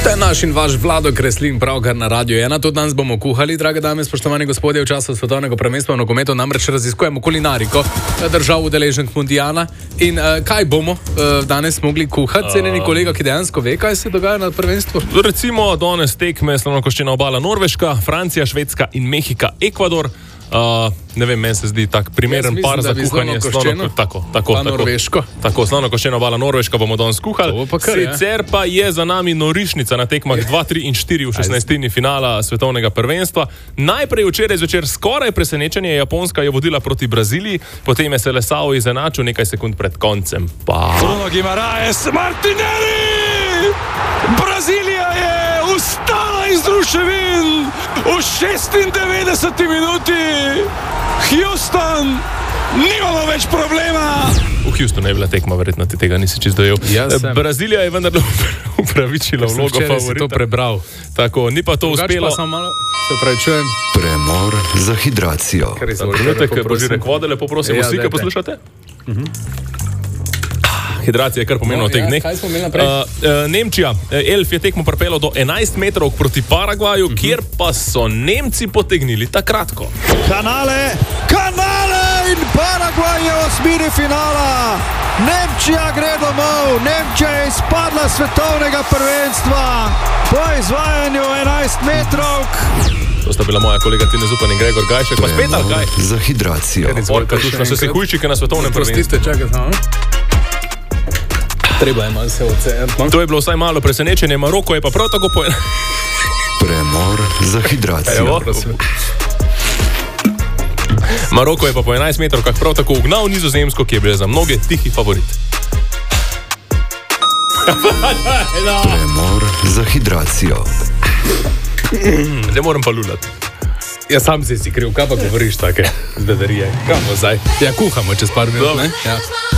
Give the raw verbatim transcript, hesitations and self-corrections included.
To je naš in vaš Vlado Kreslin, pravkar na Radio ena. Tudi danes bomo kuhali, drage dame, spoštovani gospodje, v času svetovnega prvenstva v nogometu namreč raziskujemo kulinariko držav udeleženk mundiala. In uh, kaj bomo uh, danes mogli kuhati? Cenjeni kolega, ki dejansko ve, kaj se dogaja na prvenstvu? Recimo danes tekme Slonokoščena obala Norveška, Francija, Švedska in Mehika, Ekvador. Uh, ne vem, meni se zdi tak primeren mislim, par za kuhanje slono, tako, tako, pa Norveško. Tako, Slonokoščena obala Norveška bomo danes kuhali. Pa kar, Sicer pa je za nami norišnica na tekmah dva, tri in štiri v šestnajstini finala svetovnega prvenstva. Najprej včeraj zvečer skoraj presenečenje, Japonska je vodila proti Braziliji, potem je se Lesao izenačil nekaj sekund pred koncem. Pa... Bruno Guimaraes, Martinelli! Brazilija je ustala iz ruševin v šestindevetdeseti minuti. Houston, nimamo več problema. V Houstonu je bila tekma, verjetno ti tega nisi čisto dojel. Ja, Brazilija je vendar upravičila vlogo favorita. To prebral. Tako, ni pa to Drugač uspelo. Pa malo, se pravičujem. Premor za hidracijo. Trenutek, Božirek vode, lepo prosim, Ja, vsi, ki dajte. poslušate? Hidracija je kar pomembno No, v teh ja, dneh. kaj smo imeli naprej? Uh, uh, Nemčija, Elf je tekmo pripeljal do enajst metrov proti Paragvaju, uh -huh. kjer pa so Nemci potegnili ta kratko. Kanale, kanale in Paragvaj je v osmini finala. Nemčija gre domov, Nemčija je izpadla svetovnega prvenstva po izvajanju enajst metrov. To sta bila moja kolega Tine Zupan in Gregor Gajšek. Pa spet ali kaj? Za hidracijo. Orka dušna, so si hujčike na svetovnem prvenstvu. Prostite, čakaj samo. Treba je malo se oceniti. To je bilo vsaj malo presenečenje, Maroko je pa prav tako po... Premor za hidracijo. Evo. Maroko je pa po enajst metrov kak prav tako ugnal Nizozemsko, ki je bila za mnoge tihi favorit. Premor za hidracijo. Zdaj moram pa lulati. Ja, sam si si kriv, kaj pa govoriš take zbedarije? Kamo zdaj? Ja, kuhamo čez par minut, ne? Ja.